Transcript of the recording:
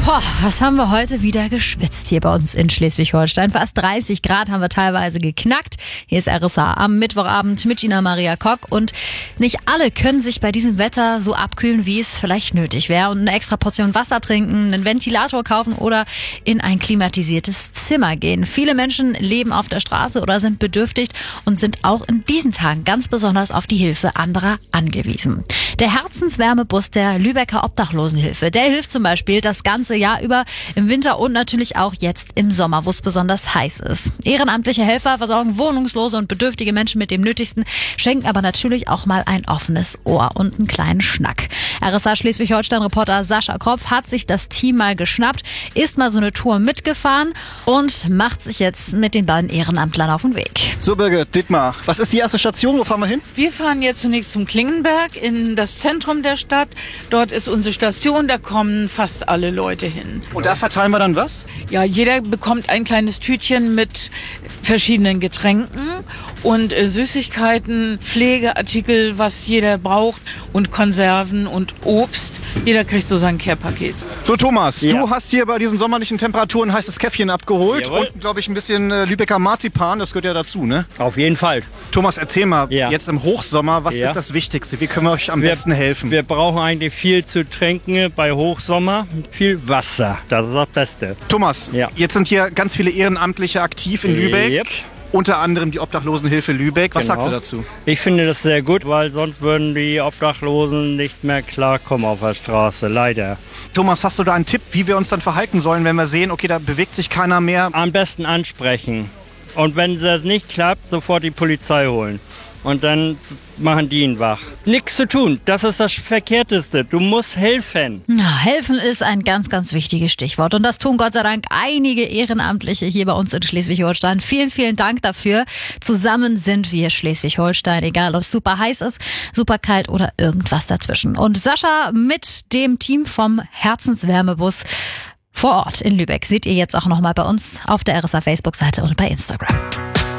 Was haben wir heute wieder geschwitzt hier bei uns in Schleswig-Holstein? Fast 30 Grad haben wir teilweise geknackt. Hier ist RSA am Mittwochabend mit Gina Maria Kock. Und nicht alle können sich bei diesem Wetter so abkühlen, wie es vielleicht nötig wäre. Und eine extra Portion Wasser trinken, einen Ventilator kaufen oder in ein klimatisiertes Zimmer gehen. Viele Menschen leben auf der Straße oder sind bedürftig und sind auch in diesen Tagen ganz besonders auf die Hilfe anderer angewiesen. Der Herzenswärmebus der Lübecker Obdachlosenhilfe, der hilft zum Beispiel das ganze Jahr über im Winter und natürlich auch jetzt im Sommer, wo es besonders heiß ist. Ehrenamtliche Helfer versorgen wohnungslose und bedürftige Menschen mit dem Nötigsten, schenken aber natürlich auch mal ein offenes Ohr und einen kleinen Schnack. RSA Schleswig-Holstein-Reporter Sascha Kropf hat sich das Team mal geschnappt, ist mal so eine Tour mitgefahren und macht sich jetzt mit den beiden Ehrenamtlern auf den Weg. So, Birgit, Dietmar, was ist die erste Station? Wo fahren wir hin? Wir fahren jetzt zunächst zum Klingenberg in das Zentrum der Stadt. Dort ist unsere Station, da kommen fast alle Leute hin. Und da verteilen wir dann was? Ja, jeder bekommt ein kleines Tütchen mit verschiedenen Getränken und Süßigkeiten, Pflegeartikel, was jeder braucht und Konserven und Obst. Jeder kriegt so sein Care-Paket. So, Thomas, Du hast hier bei diesen sommerlichen Temperaturen ein heißes Käffchen abgeholt. Jawohl. Und, glaube ich, ein bisschen Lübecker Marzipan, das gehört ja dazu, ne? Auf jeden Fall. Thomas, erzähl mal, Ja. jetzt im Hochsommer, was Ja. ist das Wichtigste? Wie können wir euch am besten helfen? Wir brauchen eigentlich viel zu trinken bei Hochsommer. Viel Wasser. Das ist das Beste. Thomas, Ja. jetzt sind hier ganz viele Ehrenamtliche aktiv in Lübeck. Yep. Unter anderem die Obdachlosenhilfe Lübeck. Was Genau. sagst du dazu? Ich finde das sehr gut, weil sonst würden die Obdachlosen nicht mehr klarkommen auf der Straße. Leider. Thomas, hast du da einen Tipp, wie wir uns dann verhalten sollen, wenn wir sehen, okay, da bewegt sich keiner mehr? Am besten ansprechen. Und wenn das nicht klappt, sofort die Polizei holen. Und dann machen die ihn wach. Nichts zu tun, das ist das Verkehrteste. Du musst helfen. Ja, helfen ist ein ganz, ganz wichtiges Stichwort. Und das tun Gott sei Dank einige Ehrenamtliche hier bei uns in Schleswig-Holstein. Vielen, vielen Dank dafür. Zusammen sind wir Schleswig-Holstein, egal ob es super heiß ist, super kalt oder irgendwas dazwischen. Und Sascha mit dem Team vom Herzenswärmebus vor Ort in Lübeck seht ihr jetzt auch nochmal bei uns auf der RSA Facebook-Seite und bei Instagram.